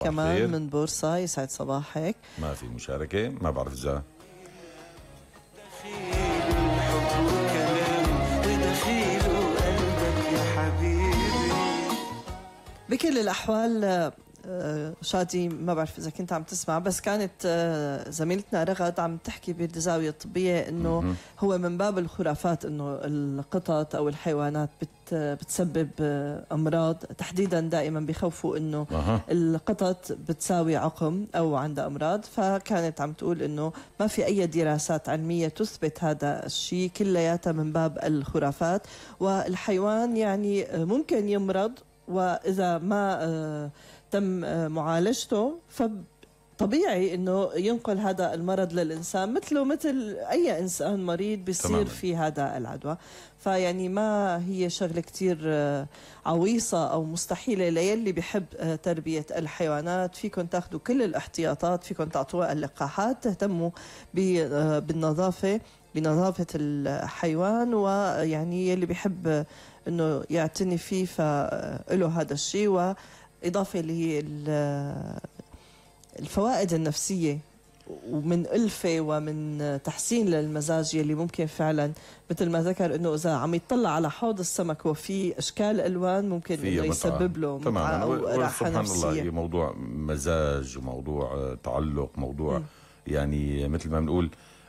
كمان خير. من بورصة. يسعد صباحك. ما في مشاركة، ما بعرف إذا بكل الأحوال شادي، ما بعرف إذا كنت عم تسمع، بس كانت زميلتنا رغد عم تحكي بالزاوية الطبية إنه هو من باب الخرافات إنه القطط أو الحيوانات بتسبب أمراض. تحديدا دائما بيخوفوا إنه القطط بتساوي عقم أو عندها أمراض، فكانت عم تقول إنه ما في أي دراسات علمية تثبت هذا الشيء، كلياتها من باب الخرافات. والحيوان يعني ممكن يمرض، وإذا ما تم معالجته فطبيعي إنه ينقل هذا المرض للإنسان، مثله مثل أي إنسان مريض بيصير في هذا العدوى. فيعني ما هي شغلة كتير عويصة أو مستحيلة ليلي بيحب تربية الحيوانات. فيكن تاخدوا كل الاحتياطات، فيكن تعطوها اللقاحات، تهتموا بنظافة الحيوان، ويعني يلي بيحب انه يعتني فيه فله هذا الشيء. وإضافة للفوائد النفسية ومن ألفة ومن تحسين للمزاج يلي ممكن فعلا مثل ما ذكر انه اذا عم يطلع على حوض السمك وفي اشكال الوان ممكن انه يسبب له متعة او راحة نفسية. سبحان الله، موضوع مزاج وموضوع تعلق، موضوع يعني مثل ما بنقول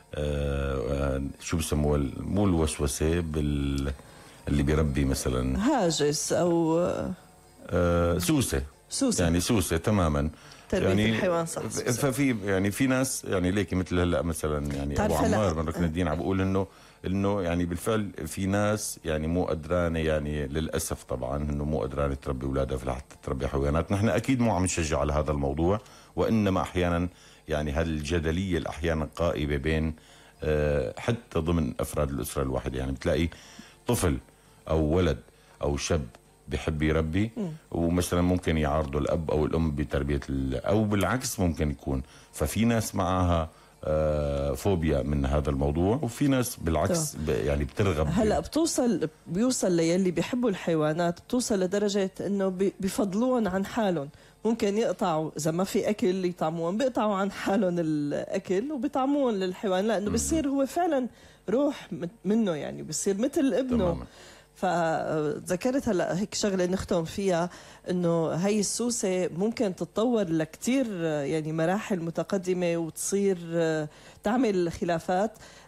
شو بسموه، مو الوسوسة اللي بيربي مثلا هاجس او سوسة يعني سوسة تماما. تربية يعني الحيوان صح. ففي يعني في ناس يعني ليكي مثل هلا مثلا يعني ابو عمار من ركن الدين عم بقول انه يعني بالفعل في ناس يعني مو قدرانه، يعني للاسف طبعا انه مو قدرانه تربي اولادها في لحتى تربي حيوانات. نحن اكيد مو عم نشجع على هذا الموضوع، وانما احيانا يعني هالجدليه اللي احيانا قائمه بين حتى ضمن افراد الاسره الواحده. يعني بتلاقي طفل او ولد او شاب بحب يربي، ومثلا ممكن يعارضوا الاب او الام بتربيه او بالعكس ممكن يكون. ففي ناس معها فوبيا من هذا الموضوع، وفي ناس بالعكس يعني بترغب. هلا بيوصل ليلي بيحبوا الحيوانات، بتوصل لدرجه انه بفضلون عن حالهم. ممكن يقطعوا اذا ما في اكل يطعموهم، بيقطعوا عن حالهم الاكل وبيطعموهم للحيوان، لانه بصير هو فعلا روح منه، يعني بصير مثل ابنه. تماما. فذكرت هلا هيك شغله نختم فيها، انه هي السوسه ممكن تتطور لكتير يعني مراحل متقدمه وتصير تعمل خلافات.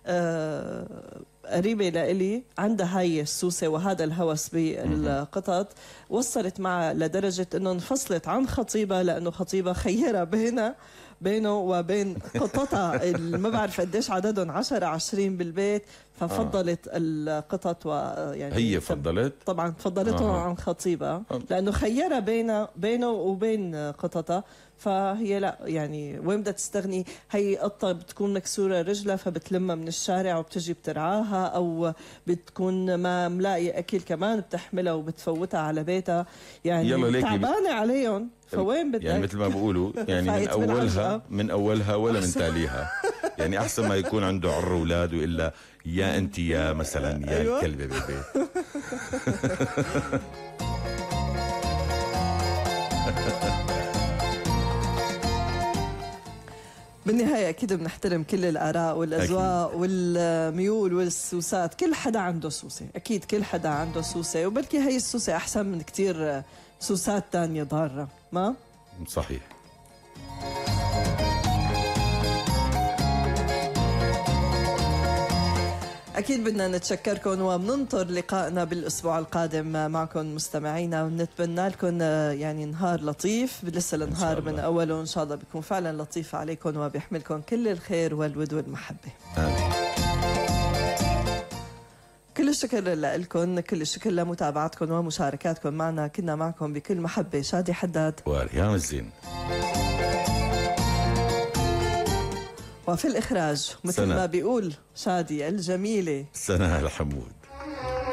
قريبه لإلي عندها هاي السوسه وهذا الهوس بالقطط، وصلت معها لدرجه انه انفصلت عن خطيبها، لانه خطيبها خيرها بينه وبين قططها ما بعرف قديش عددهم، 10-20 بالبيت، ففضلت القطط. ويعني هي فضلت طبعا فضلتهم عن خطيبها لانه خيرها بينه وبين قططها. فهي لا يعني وين بدها تستغني؟ هي قطة بتكون مكسورة رجلها فبتلمها من الشارع وبتجي بترعاها، أو بتكون ما ملاقي أكل كمان بتحملها وبتفوتها على بيتها، يعني تعبانة عليهم. فوين بدك؟ يعني مثل ما بقولوا يعني من أولها ولا من تاليها. يعني أحسن ما يكون عنده عر أولاد وإلا يا أنت يا مثلا يا أيوة. الكلبة بالبيت. بالنهاية أكيد بنحترم كل الآراء والأذواق أكيد. والميول والسوسات. كل حدا عنده سوسة، أكيد كل حدا عنده سوسة، وبلكي هي السوسة أحسن من كتير سوسات تانية ضارة. ما صحيح. أكيد بدنا نتشكركم وبننطر لقائنا بالأسبوع القادم معكم مستمعينا، ونتمنى لكم يعني نهار لطيف. لسه النهار من أوله إن شاء الله بيكون فعلا لطيف عليكم وبيحملكم كل الخير والود والمحبة. آمين. كل الشكر لكم، كل الشكر لمتابعتكم ومشاركاتكم معنا. كنا معكم بكل محبة شادي حداد وريان الزين، وفي الإخراج مثل ما بيقول شادي الجميلة سناء الحمود.